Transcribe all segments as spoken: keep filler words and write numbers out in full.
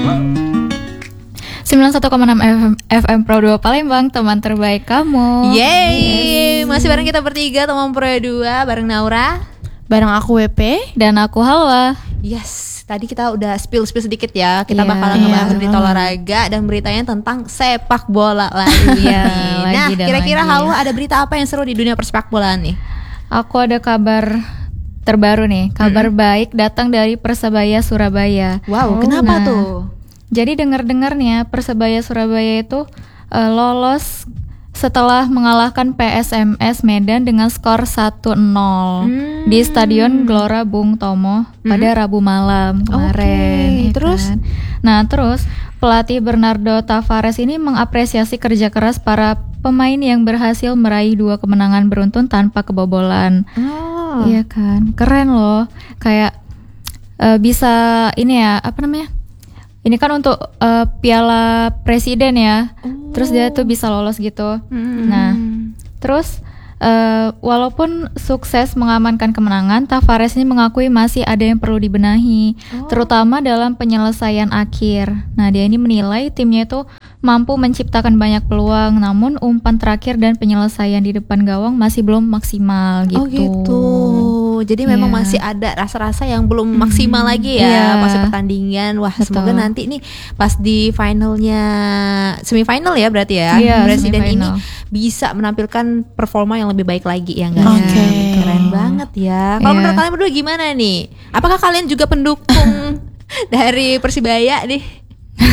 sembilan puluh satu koma enam F M, F M Pro dua Palembang, teman terbaik kamu. Yeay, yes. Masih bareng kita bertiga, teman Pro dua, bareng Naura, bareng aku W P, dan aku Halwa. Yes, tadi kita udah spill-spill sedikit ya. Kita yeah, bakalan ngebahas yeah. berita olahraga dan beritanya tentang sepak bola lagi. Ya, nah, lagi kira-kira lagi. Halwa ada berita apa yang seru di dunia persepak bolaan nih? Aku ada kabar terbaru nih, kabar mm-hmm. baik datang dari Persebaya Surabaya. Wow, oh, kenapa nah, tuh? Jadi dengar-dengarnya Persebaya Surabaya itu uh, lolos setelah mengalahkan P S M S Medan dengan skor satu nol hmm. di Stadion Gelora Bung Tomo hmm. pada Rabu malam kemarin. Okay. Ya terus? Kan? Nah terus pelatih Bernardo Tavares ini mengapresiasi kerja keras para pemain yang berhasil meraih dua kemenangan beruntun tanpa kebobolan. Oh. Iya kan, keren loh. Kayak uh, bisa ini ya, apa namanya? Ini kan untuk uh, Piala Presiden ya, oh. terus dia tuh bisa lolos gitu. Hmm. Nah, terus uh, walaupun sukses mengamankan kemenangan, Tavares ini mengakui masih ada yang perlu dibenahi, oh. terutama dalam penyelesaian akhir. Nah, dia ini menilai timnya itu mampu menciptakan banyak peluang, namun umpan terakhir dan penyelesaian di depan gawang masih belum maksimal gitu. Oh gitu. Jadi memang yeah. masih ada rasa-rasa yang belum hmm. maksimal lagi ya yeah. pas pertandingan. Wah, betul. Semoga nanti nih pas di finalnya, semifinal ya berarti ya, yeah, Presiden semifinal. ini bisa menampilkan performa yang lebih baik lagi ya enggak? Oke. Okay. Keren banget ya. Kalau yeah. menurut kalian berdua gimana nih? Apakah kalian juga pendukung dari Persibaya nih?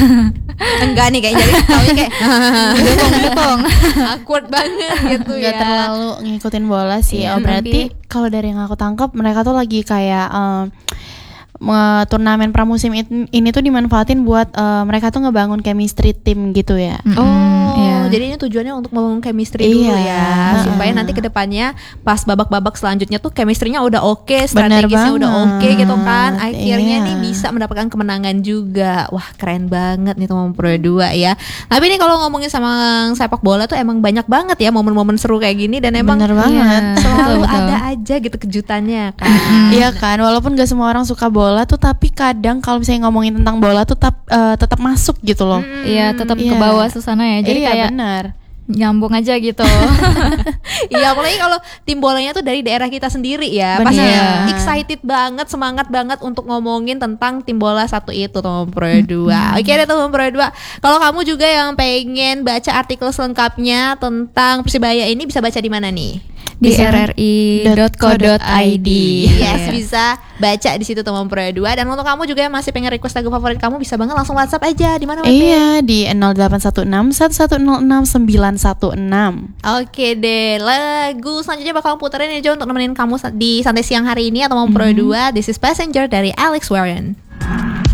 Enggak nih kayaknya, jadi taunya kayak dukung-dukung awkward banget gitu ya. Gak terlalu ngikutin bola sih. Iya, oh berarti kalau dari yang aku tangkap mereka tuh lagi kayak um, turnamen pramusim ini tuh dimanfaatin buat uh, mereka tuh ngebangun chemistry tim gitu ya. Oh, yeah. jadi ini tujuannya untuk membangun chemistry iya. dulu ya, supaya nanti kedepannya pas babak-babak selanjutnya tuh chemistry-nya udah oke, okay, strategisnya udah oke okay, gitu kan. Akhirnya iya. nih bisa mendapatkan kemenangan juga. Wah, keren banget nih teman Pro dua ya. Tapi nih kalau ngomongin sama sepak bola tuh emang banyak banget ya momen-momen seru kayak gini, dan emang bener banget. selalu betul, betul. ada aja gitu kejutannya kan. Iya kan, walaupun gak semua orang suka bola bola tuh, tapi kadang kalau misalnya ngomongin tentang bola tuh tetap uh, tetap masuk gitu loh. Iya, tetap yeah. ke bawah suasana ya. Jadi iya, kayak benar. nyambung aja gitu. Iya, apalagi kalau tim bolanya tuh dari daerah kita sendiri ya. Bener. Pasti Yeah. excited banget, semangat banget untuk ngomongin tentang tim bola satu itu, teman Pro dua. Oke deh teman Pro dua. Kalau kamu juga yang pengen baca artikel selengkapnya tentang Persibaya ini, bisa baca di mana nih? Di r r i dot co dot i d. Yes, bisa baca di situ teman Pro dua. Dan untuk kamu juga yang masih pengen request lagu favorit kamu, bisa banget langsung WhatsApp aja. Di mana? Iya, di nol delapan satu enam satu satu nol enam sembilan satu enam. Oke deh, lagu selanjutnya bakal puterin ya Jo untuk nemenin kamu di santai siang hari ini atau mau Pro mm-hmm. dua. This is Passenger dari Alex Warren.